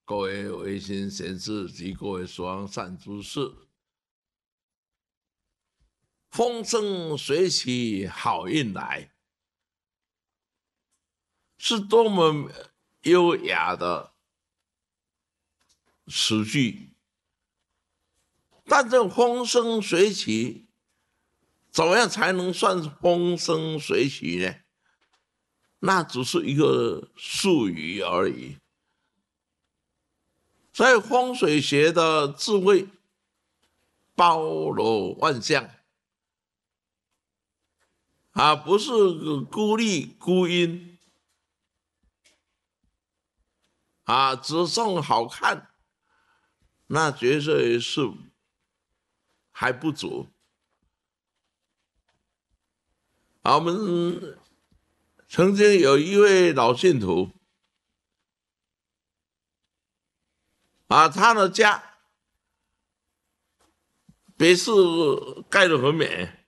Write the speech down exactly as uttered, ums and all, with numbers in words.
各位维新贤士及各位所望善知识，风生水起，好运来，是多么优雅的词句。但这风生水起，怎么样才能算风生水起呢？那只是一个术语而已。所以风水学的智慧包罗万象啊，不是孤立孤阴啊，只送好看，那绝对是还不足。啊，我们曾经有一位老信徒啊，他的家别墅盖得很美